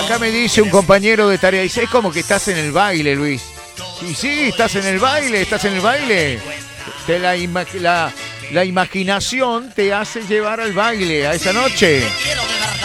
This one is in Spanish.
Acá me dice un compañero de tarea, dice, es como que estás en el baile, Luis. Y sí, estás en el baile, estás en el baile. La imaginación te hace llevar al baile a esa noche.